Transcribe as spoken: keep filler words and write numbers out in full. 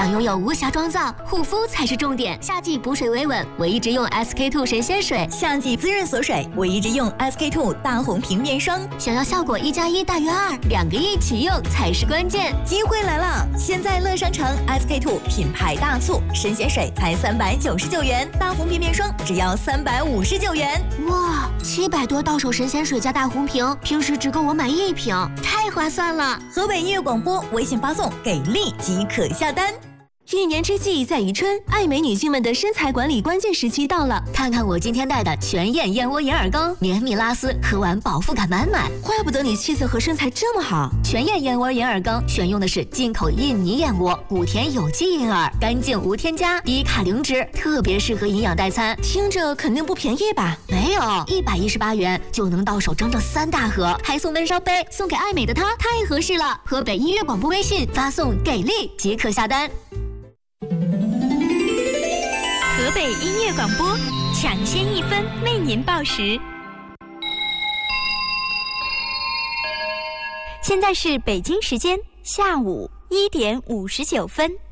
想拥有无瑕妆造，护肤才是重点。夏季补水维稳，我一直用 S K two 神仙水； 夏季滋润锁水，我一直用 S K two 大红瓶面霜。 想要效果一加一大于二，两个一起用才是关键。 机会来了！现在乐商城 S K two 品牌大促，神仙水才三百九十九元，大红瓶面霜只要三百五十九元。 哇，七百多到手神仙水加大红瓶，平时只够我买一瓶，太划算了！ 河北音乐广播微信发送“给力”即可下单。 一年之计在于春，爱美女性们的身材管理关键时期到了。看看我今天带的全燕燕窝银耳羹，绵密拉丝，喝完饱腹感满满。 怪不得你气色和身材这么好。 全燕燕窝银耳羹选用的是进口印尼燕窝，谷田有机银耳，干净无添加，低卡零脂，特别适合营养代餐。 听着肯定不便宜吧？ 没有，一百一十八元就能到手整整三大盒，还送闷烧杯，送给爱美的她太合适了。河北音乐广播微信发送给力即可下单。 河北音乐广播，抢先一分为您报时。现在是北京时间下午一点五十九分。